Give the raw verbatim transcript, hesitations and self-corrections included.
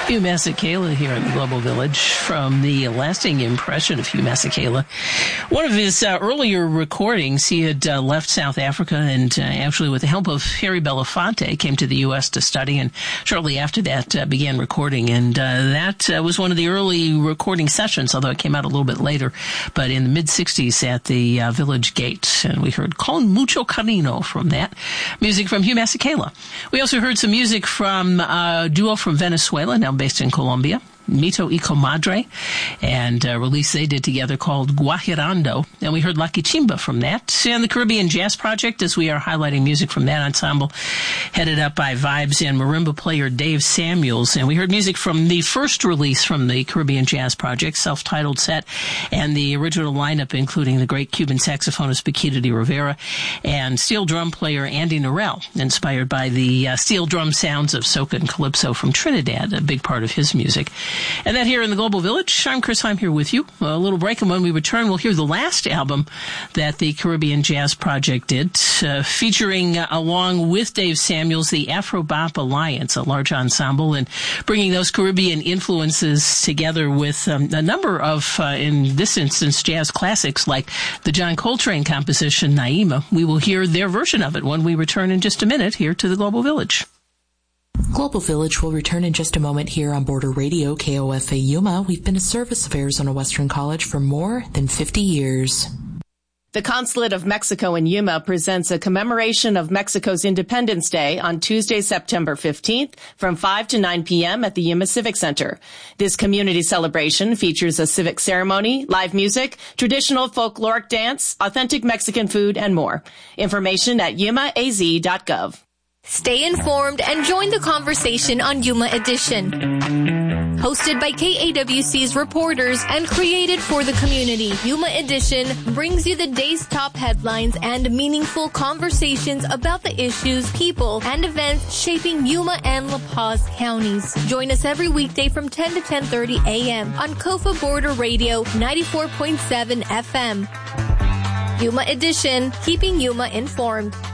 Hugh Masekela here in the Global Village from the lasting impression of Hugh Masekela. One of his uh, earlier recordings, he had uh, left South Africa and uh, actually with the help of Harry Belafonte came to the U S to study, and shortly after that uh, began recording. And uh, that uh, was one of the early recording sessions, although it came out a little bit later, but in the mid-sixties at the uh, Village Gate. And we heard Con Mucho Cariño from that. Music from Hugh Masekela. We also heard some music from a duo from Venezuela, now based in Colombia, Mito y Comadre, and a release they did together called Guajirando. And we heard La Quichimba from that. And the Caribbean Jazz Project, as we are highlighting music from that ensemble, headed up by vibes and marimba player Dave Samuels. And we heard music from the first release from the Caribbean Jazz Project, self-titled set, and the original lineup, including the great Cuban saxophonist Paquito de Rivera and steel drum player Andy Narell, inspired by the uh, steel drum sounds of soca and calypso from Trinidad, a big part of his music. And that here in the Global Village, I'm Chris, I'm here with you. A little break, and when we return, we'll hear the last album that the Caribbean Jazz Project did, uh, featuring, uh, along with Dave Samuels, the Afro-Bop Alliance, a large ensemble, and bringing those Caribbean influences together with um, a number of, uh, in this instance, jazz classics like the John Coltrane composition, Naima. We will hear their version of it when we return in just a minute here to the Global Village. Global Village will return in just a moment here on Border Radio, K O F A Yuma. We've been a service of Arizona Western College for more than fifty years. The Consulate of Mexico in Yuma presents a commemoration of Mexico's Independence Day on Tuesday, September fifteenth from five to nine p.m. at the Yuma Civic Center. This community celebration features a civic ceremony, live music, traditional folkloric dance, authentic Mexican food, and more. Information at yuma a z dot gov. Stay informed and join the conversation on Yuma Edition. Hosted by K A W C's reporters and created for the community, Yuma Edition brings you the day's top headlines and meaningful conversations about the issues, people, and events shaping Yuma and La Paz counties. Join us every weekday from ten to ten thirty a.m. on Kofa Border Radio ninety-four point seven F M. Yuma Edition, keeping Yuma informed.